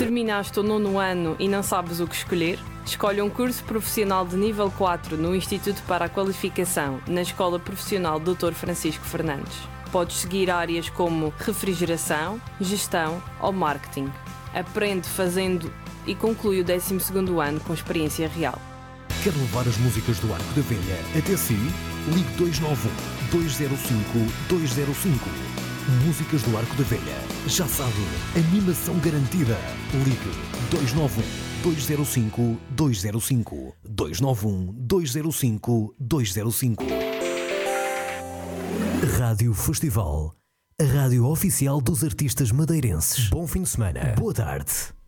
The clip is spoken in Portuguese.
Terminaste o 9º ano e não sabes o que escolher? Escolhe um curso profissional de nível 4 no Instituto para a Qualificação, na Escola Profissional Dr. Francisco Fernandes. Podes seguir áreas como refrigeração, gestão ou marketing. Aprende fazendo e conclui o 12º ano com experiência real. Quer levar as músicas do Arco da Velha até si? Ligue 291 205 205. Músicas do Arco da Velha. Já sabe, animação garantida. Ligue 291 205 205. 291 205 205. Rádio Festival. A rádio oficial dos artistas madeirenses. Bom fim de semana. Boa tarde.